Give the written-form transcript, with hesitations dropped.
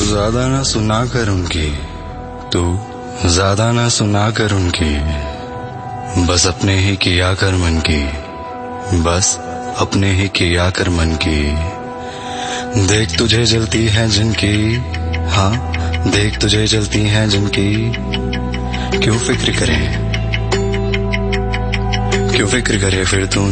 ज्यादा ना सुना कर उनकी, तू ज्यादा ना सुना कर उनकी, बस अपने ही किया कर मन की, बस अपने ही किया कर मन की। देख तुझे जलती है जिनकी, हाँ देख तुझे जलती है जिनकी, क्यों फिक्र करे, क्यों फिक्र करे फिर तू